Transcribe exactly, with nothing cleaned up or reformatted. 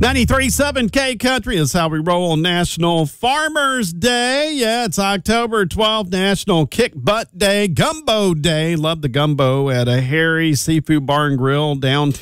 ninety-three point seven K Country is how we roll on National Farmers Day. Yeah, it's October twelfth, National Kick Butt Day, Gumbo Day. Love the gumbo at a Harry's Seafood Bar and Grill downtown.